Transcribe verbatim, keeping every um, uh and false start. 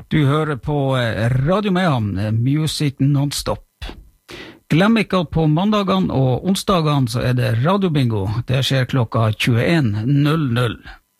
Du hører på Radio Mayhem, Music Non-Stop. Glem ikke at på mandagene og onsdagene så er det radiobingo. Det skjer klokka tjueen null null.